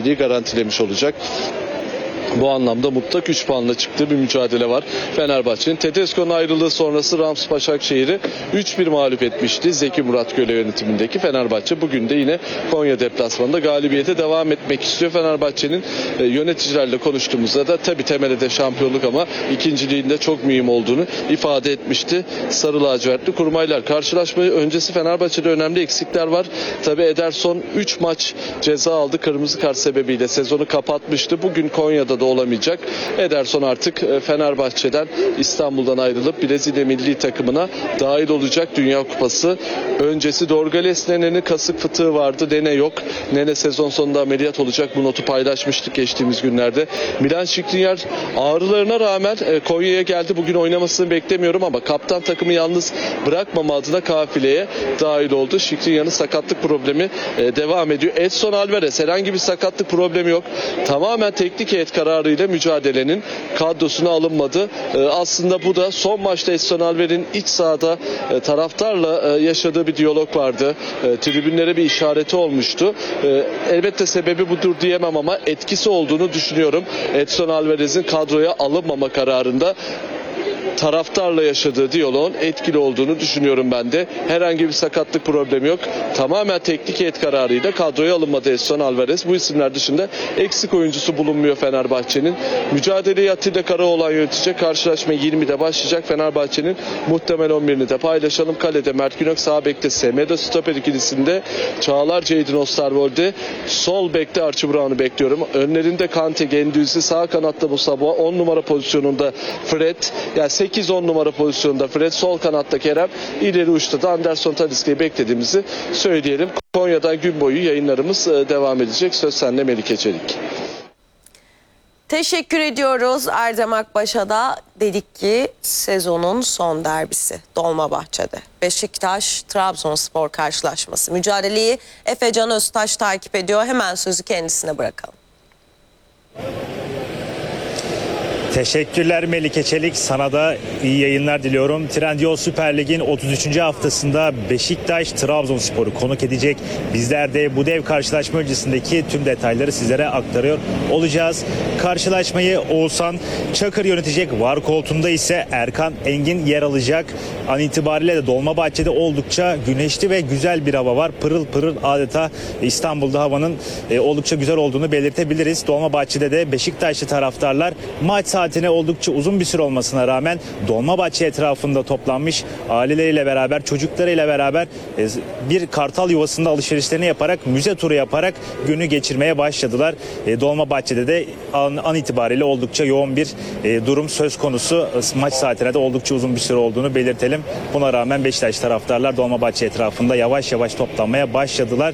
birinciliği garantilemiş olacak. Bu anlamda mutlak 3 puanla çıktığı bir mücadele var Fenerbahçe'nin. Tedesco'nun ayrılığı sonrası Rams Başakşehir'i 3-1 mağlup etmişti Zeki Muratgöl yönetimindeki Fenerbahçe. Bugün de yine Konya deplasmanında galibiyete devam etmek istiyor. Fenerbahçe'nin yöneticilerle konuştuğumuzda da tabii temel hedef şampiyonluk ama ikinciliğinde çok mühim olduğunu ifade etmişti Sarı lacivertli kurmaylar. Karşılaşma öncesi Fenerbahçe'de önemli eksikler var. Tabii Ederson 3 maç ceza aldı. Kırmızı kart sebebiyle sezonu kapatmıştı. Bugün Konya'da da olamayacak. Ederson artık Fenerbahçe'den, İstanbul'dan ayrılıp Brezilya milli takımına dahil olacak. Dünya Kupası öncesi Dorgales Nene'nin kasık fıtığı vardı. Nene yok. Nene sezon sonunda ameliyat olacak. Bu notu paylaşmıştık geçtiğimiz günlerde. Milan Skriniar ağrılarına rağmen Konya'ya geldi. Bugün oynamasını beklemiyorum ama kaptan takımı yalnız bırakmama adına kafileye dahil oldu. Skriniar'ın sakatlık problemi devam ediyor. Edson Alvarez herhangi bir sakatlık problemi yok. Tamamen teknik heyet kararıyla mücadelenin kadrosuna alınmadı. Aslında bu da son maçta Edson Alvarez'in iç sahada taraftarla yaşadığı bir diyalog vardı. Tribünlere bir işareti olmuştu. Elbette sebebi budur diyemem ama etkisi olduğunu düşünüyorum. Edson Alvarez'in kadroya alınmama kararında taraftarla yaşadığı diyaloğun etkili olduğunu düşünüyorum ben de. Herhangi bir sakatlık problemi yok. Tamamen teknik heyet kararıyla kadroya alınmadı Edson Alvarez. Bu isimler dışında eksik oyuncusu bulunmuyor Fenerbahçe'nin. Mücadeleyi Atilla Karaoğlan yönetecek. Karşılaşma 20'de başlayacak. Fenerbahçe'nin muhtemel 11'ini de paylaşalım. Kalede Mert Günok, sağ bekte Semedo, stoper ikilisinde Çağlar, Jadon Osterwolde, sol bekte Archie Brown'u bekliyorum. Önlerinde Kante, Gendüzi, sağ kanatta Musabo, 10 numara pozisyonunda Fred, yani 8-10 numara pozisyonunda Fred, sol kanatta Kerem, ileri uçta da Anderson Talisca'yı beklediğimizi söyleyelim. Konya'dan gün boyu yayınlarımız devam edecek. Söz sende Melike Çelik. Teşekkür ediyoruz. Erdem Akbaş'a da dedik ki sezonun son derbisi Dolmabahçe'de. Beşiktaş-Trabzonspor karşılaşması. Mücadeleyi Efecan Öztaş takip ediyor. Hemen sözü kendisine bırakalım. Teşekkürler Melike Çelik. Sana da iyi yayınlar diliyorum. Trendyol Süper Lig'in 33. haftasında Beşiktaş Trabzonspor'u konuk edecek. Bizler de bu dev karşılaşma öncesindeki tüm detayları sizlere aktarıyor olacağız. Karşılaşmayı Oğuzhan Çakır yönetecek. VAR koltuğunda ise Erkan Engin yer alacak. An itibariyle de Dolmabahçe'de oldukça güneşli ve güzel bir hava var. Pırıl pırıl, adeta İstanbul'da havanın oldukça güzel olduğunu belirtebiliriz. Dolmabahçe'de de Beşiktaşlı taraftarlar maç saatine oldukça uzun bir süre olmasına rağmen Dolmabahçe etrafında toplanmış, aileleriyle beraber, çocuklarıyla beraber bir kartal yuvasında alışverişlerini yaparak, müze turu yaparak günü geçirmeye başladılar. Dolmabahçe'de de an itibariyle oldukça yoğun bir durum söz konusu. Maç saatine de oldukça uzun bir süre olduğunu belirtelim. Buna rağmen Beşiktaş taraftarlar Dolmabahçe etrafında yavaş yavaş toplanmaya başladılar.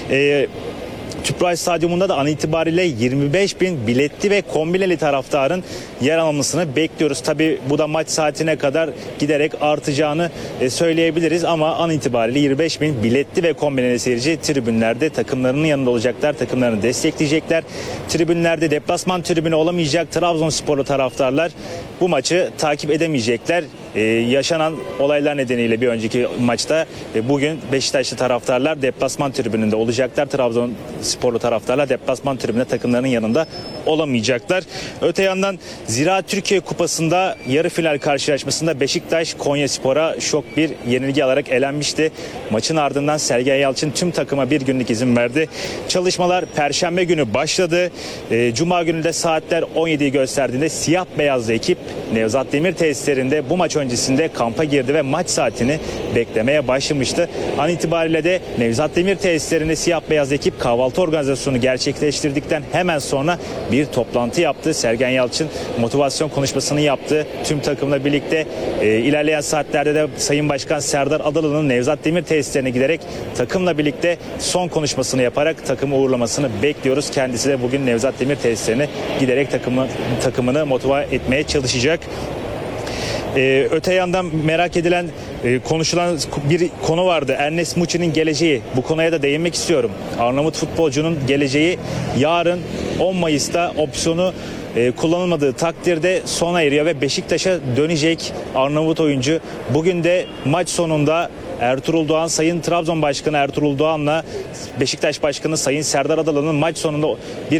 Tüpraş Stadyumunda da an itibariyle 25 bin biletli ve kombineli taraftarın yer almasını bekliyoruz. Tabi bu da maç saatine kadar giderek artacağını söyleyebiliriz ama an itibariyle 25 bin biletli ve kombineli seyirci tribünlerde takımlarının yanında olacaklar. Takımlarını destekleyecekler. Tribünlerde deplasman tribünü olamayacak Trabzonsporlu taraftarlar bu maçı takip edemeyecekler. Yaşanan olaylar nedeniyle bir önceki maçta bugün Beşiktaşlı taraftarlar deplasman tribününde olacaklar. Trabzonsporlu taraftarlar deplasman tribünde takımlarının yanında olamayacaklar. Öte yandan Ziraat Türkiye Kupası'nda yarı final karşılaşmasında Beşiktaş Konyaspor'a şok bir yenilgi alarak elenmişti. Maçın ardından Sergen Yalçın tüm takıma bir günlük izin verdi. Çalışmalar Perşembe günü başladı. Cuma günü de saatler 17'yi gösterdiğinde siyah beyazlı ekip Nevzat Demir tesislerinde bu maç öncesinde kampa girdi ve maç saatini beklemeye başlamıştı. An itibariyle de Nevzat Demir tesislerinde siyah beyaz ekip kahvaltı organizasyonu gerçekleştirdikten hemen sonra bir toplantı yaptı. Sergen Yalçın motivasyon konuşmasını yaptı. Tüm takımla birlikte ilerleyen saatlerde de Sayın Başkan Serdar Adalı'nın Nevzat Demir tesislerine giderek takımla birlikte son konuşmasını yaparak takımı uğurlamasını bekliyoruz. Kendisi de bugün Nevzat Demir tesislerine giderek takımını motive etmeye çalışacak. Öte yandan merak edilen, konuşulan bir konu vardı. Ernest Muçi'nin geleceği. Bu konuya da değinmek istiyorum. Arnavut futbolcunun geleceği yarın 10 Mayıs'ta opsiyonu kullanılmadığı takdirde sona eriyor ve Beşiktaş'a dönecek Arnavut oyuncu. Bugün de maç sonunda Ertuğrul Doğan, Sayın Trabzon Başkanı Ertuğrul Doğan'la Beşiktaş Başkanı Sayın Serdar Adalı'nın maç sonunda bir